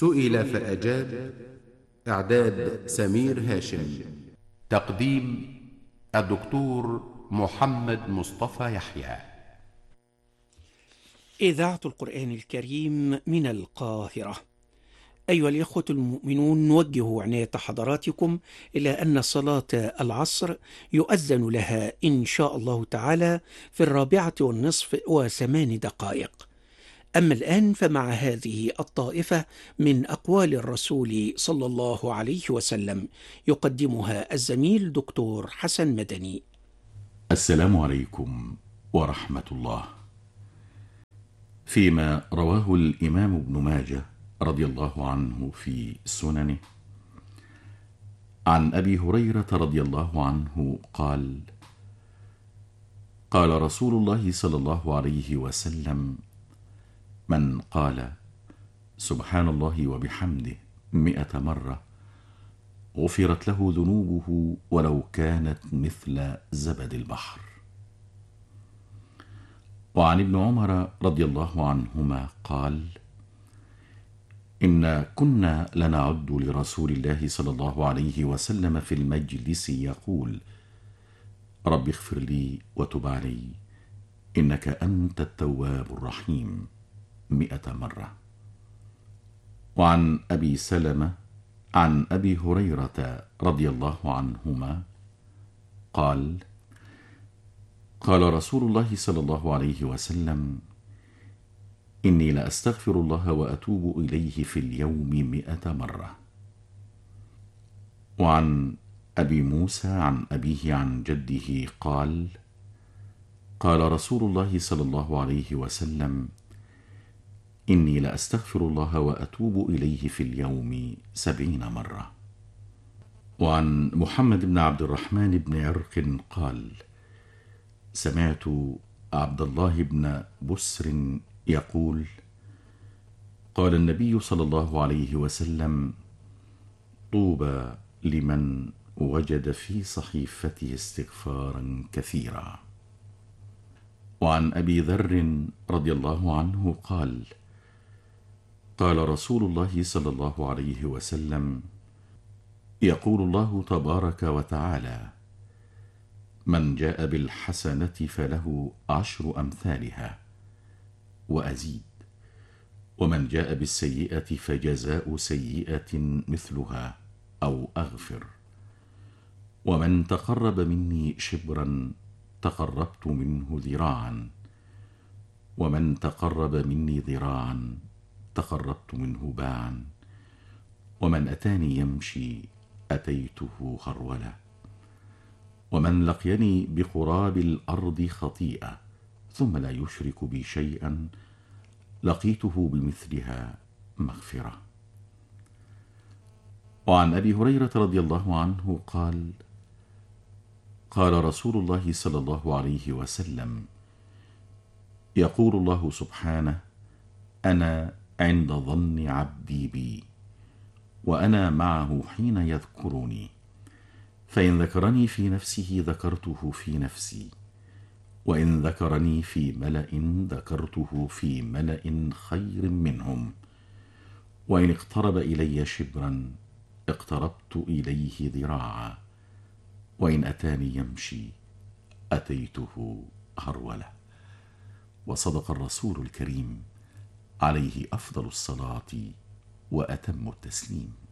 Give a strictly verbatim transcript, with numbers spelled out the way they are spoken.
سئل فأجاب. إعداد سمير هاشم. تقديم الدكتور محمد مصطفى يحيى. إذاعة القرآن الكريم من القاهرة. أيها الإخوة المؤمنون، نوجه عناية حضراتكم إلى أن صلاة العصر يؤذن لها إن شاء الله تعالى في الرابعة والنصف وثمان دقائق. أما الآن فمع هذه الطائفة من أقوال الرسول صلى الله عليه وسلم يقدمها الزميل دكتور حسن مدني. السلام عليكم ورحمة الله. فيما رواه الإمام ابن ماجه رضي الله عنه في سننه عن أبي هريرة رضي الله عنه قال: قال رسول الله صلى الله عليه وسلم: من قال سبحان الله وبحمده مئة مرة غفرت له ذنوبه ولو كانت مثل زبد البحر. وعن ابن عمر رضي الله عنهما قال: إن كنا لنعد لرسول الله صلى الله عليه وسلم في المجلس يقول: رب اغفر لي وتب علي إنك أنت التواب الرحيم مئة مرة. وعن أبي سلمة عن أبي هريرة رضي الله عنهما قال: قال رسول الله صلى الله عليه وسلم: إني لأستغفر الله وأتوب إليه في اليوم مئة مرة. وعن أبي موسى عن أبيه عن جده قال: قال رسول الله صلى الله عليه وسلم: إني لأستغفر الله وأتوب إليه في اليوم سبعين مرة. وعن محمد بن عبد الرحمن بن عرق قال: سمعت عبد الله بن بسر يقول: قال النبي صلى الله عليه وسلم: طوبى لمن وجد في صحيفته استغفارا كثيرا. وعن أبي ذر رضي الله عنه قال: قال رسول الله صلى الله عليه وسلم: يقول الله تبارك وتعالى: من جاء بالحسنة فله عشر أمثالها وأزيد، ومن جاء بالسيئة فجزاء سيئة مثلها أو أغفر، ومن تقرب مني شبرا تقربت منه ذراعا، ومن تقرب مني ذراعا تقربت منه باعا، ومن أتاني يمشي أتيته هرولة، ومن لقيني بقراب الأرض خطيئة ثم لا يشرك بي شيئا لقيته بمثلها مغفرة. وعن أبي هريرة رضي الله عنه قال: قال رسول الله صلى الله عليه وسلم: يقول الله سبحانه: أنا عند ظن عبدي بي وأنا معه حين يذكرني، فإن ذكرني في نفسه ذكرته في نفسي، وإن ذكرني في ملأ ذكرته في ملأ خير منهم، وإن اقترب إلي شبرا اقتربت إليه ذراعا، وإن أتاني يمشي أتيته هرولة. وصدق الرسول الكريم عليه أفضل الصلاة وأتم التسليم.